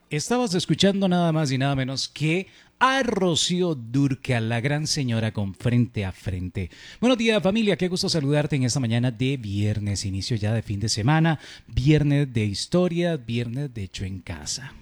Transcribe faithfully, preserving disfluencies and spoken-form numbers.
Estabas escuchando nada más y nada menos que a Rocío Dúrcal, la gran señora con Frente a Frente. Buenos días, familia, qué gusto saludarte en esta mañana de viernes, inicio ya de fin de semana, viernes de historia, viernes de hecho en casa.